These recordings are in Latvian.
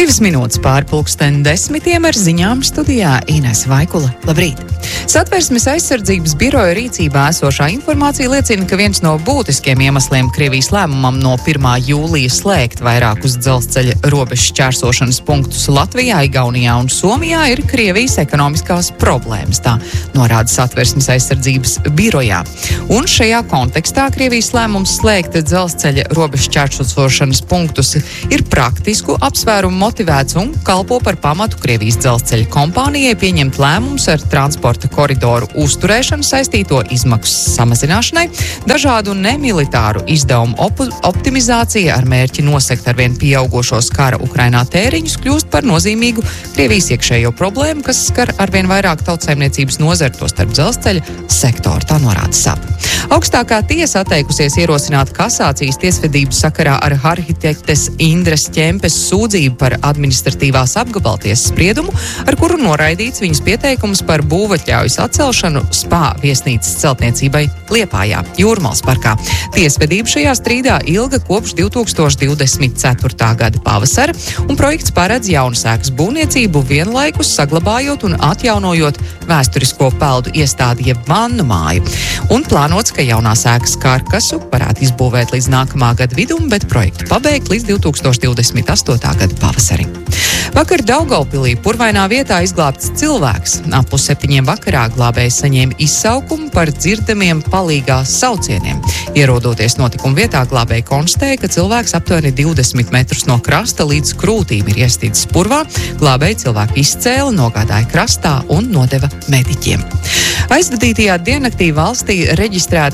2 minūtes pār 10:10 ar ziņām studijā Inese Vaikula. Labrīt! Satversmes aizsardzības biroja rīcībā esošā informācija liecina, ka viens no būtiskiem iemesliem Krievijas lēmumam no 1. jūlija slēgt vairākus dzelzceļa robežu šķērsošanas punktus Latvijā, Igaunijā un Somijā ir Krievijas ekonomiskās problēmas, tā norāda Satversmes aizsardzības birojā. Un šajā kontekstā Krievijas lēmums slēgt dzelzceļa robežu šķērsošanas punktus ir praktisku apsvērumu motivēts un kalpo par pamatu Krievijas dzelzceļa kompānijai pieņemt lēmumus ar transporta koridoru uzturēšanu saistīto izmaksu samazināšanai, dažādu nemilitāru izdevumu optimizācija ar mērķi nosegt arvien pieaugošos kara Ukrainā tēriņus kļūst par nozīmīgu Krievijas iekšējo problēmu, kas skar arvien vairāk tautsaimniecības nozari, tostarp dzelzceļa sektoru, tā norāda SAP. Augstākā tiesa atteikusies ierosināt kasācijas tiesvedību sakarā ar arhitektes Indres Ķempes sūdzību par administratīvās apgabaltiesas spriedumu, ar kuru noraidīts viņas pieteikums par būvatļaujas atcelšanu spā viesnīcas celtniecībai Liepājā, Jūrmals parkā. Tiesvedība šajā strīdā ilga kopš 2024. gada pavasara, un projekts paredz jaunas ēkas būvniecību vienlaikus saglabājot un atjaunojot vēsturisko peldu iestādi jeb vannu māju. Un plānots, ka jaunās ēkas karkasu varētu izbūvēt līdz nākamā gada vidum, bet projektu pabeigt līdz 2028. gada pavasarim. Vakar Daugavpilī purvainā vietā izglābts cilvēks. Ap 7:00 vakarā glābēji saņēma izsaukumu par dzirdamiem palīgā saucieniem. Ierodoties notikuma vietā, glābēji konstatēja, ka cilvēks aptuveni 20 metrus no krasta līdz krūtīm ir iestidzis purvā. Glābēji cilvēku izcēla, nogādāja krastā un nodeva mediķiem. Aizvadītajā diennaktī valstī reģistrēti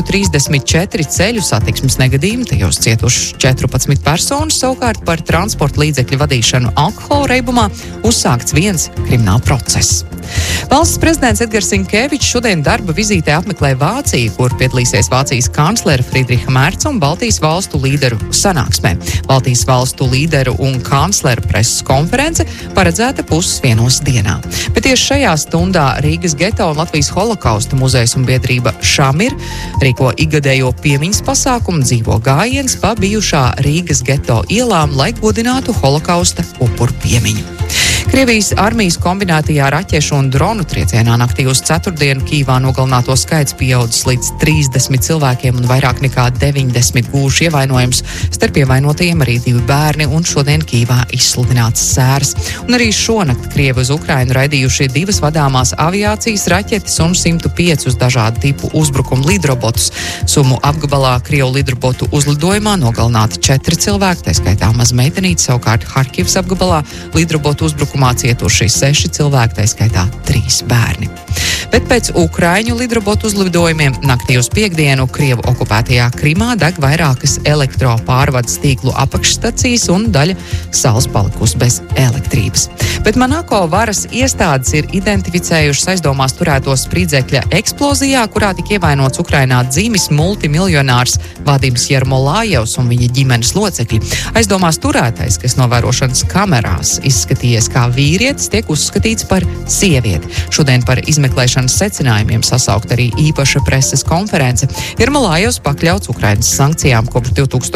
134 ceļu satiksmes negadījumi, tajos cietuši 14 personas, savukārt par transporta līdzekļu vadīšanu alkohola reibumā uzsākts viens krimināla process. Valsts prezidents Edgars Rinkevičs šodien darba vizītē apmeklē Vāciju, kur piedalīsies Vācijas kanclera Friedriha Merca un Baltijas valstu līderu sanāksmē. Baltijas valstu līderu un kanclera preses konference paredzēta 12:00 Bet tieši šajā stundā Rīgas geto un Latvijas holokausta muzejs un biedrība Šamir rīko ikgadējo piemiņas pasākumu dzīvo gājiens pa bijušā Rīgas geto ielām, lai godinātu holokausta upuru piemiņu. Krievijas armijas kombinētajā raķešu un dronu triecienā naktī uz ceturtdienu Kīvā nogalināto skaits pieaudzis līdz 30 cilvēkiem un vairāk nekā 90 gūši ievainojums. Starp ievainotajiem arī 2 bērni un šodien Kīvā izsludināts sērs. Un arī šonakt Krievi uz Ukrainu raidījuši 2 vadāmās aviācijas raķetes un 105 dažādu tipu uzbrukumu lidrobotus. Sumu apgabalā Krievu lidrobotu uzlidojumā nogalināti 4 cilvēki, tā skaitā maza meitenīte, savukārt Harkivas apgabalā lidrobotu uzbrukumā cietuši 6 cilvēki, tā skaitā 3 bērni. Bet pēc Ukraiņu lidrobotu uzlidojumiem naktī uz piekdienu Krievu okupētajā Krimā deg vairākas elektropārvades tīklu apakšstacijas un daļa salas palikusi bez elektrības. Bet Monako varas iestādes ir identificējušas aizdomās turēto spridzekļa eksplozijā, kurā tika ievainots Ukrainā dzimis multimiljonārs Vadims Jermolājevs un viņa ģimenes locekļi. Aizdomās turētais, kas novērošanas kamerās izskatījies kā vīrietis, tiek uzskatīts par sievieti. Šodien par izmeklēšanas secinājumiem sasaukt arī īpaša preses konference. Jermolājevs pakļauts Ukrainas sankcijām kopš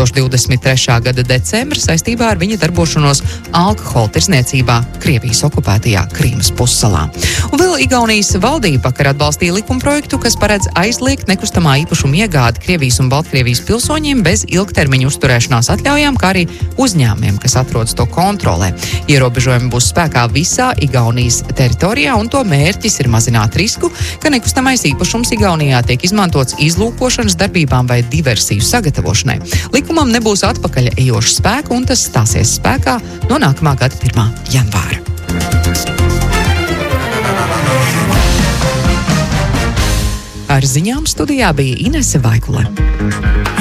2023. gada decembra saistībā ar viņa darbošanos alkohola tirzniecībā Krievijas okupētajā Krīmas pussalā. Un vēl Igaunijas valdība vakar atbalstīja likumprojektu, kas paredz aizliegt nekustamā īpašuma iegādi Krievijas un Baltkrievijas pilsoņiem bez ilgtermiņa uzturēšanās atļaujām, kā arī uzņēmumiem, kas atrodas to kontrolē. Ierobežojumi būs spēkā visā Igaunijas teritorijā, un to mērķis ir mazināt risku, ka nekustamais īpašums Igaunijā tiek izmantots izlūkošanas darbībām vai diversiju sagatavošanai. Likumam nebūs atpakaļ ejoša spēka, un tas stāsies spēkā no nākamā gada 1. janvāra. Ar ziņām studijā bija Inese Vaikula.